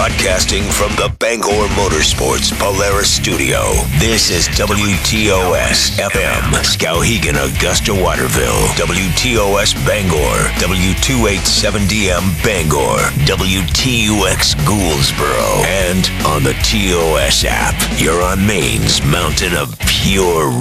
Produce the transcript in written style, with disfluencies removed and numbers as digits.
Broadcasting from the Bangor Motorsports Polaris Studio. This is WTOS FM, Skowhegan, Augusta, Waterville. WTOS Bangor, W287DM Bangor, WTUX Gouldsboro, and on the TOS app. You're on Maine's mountain of pure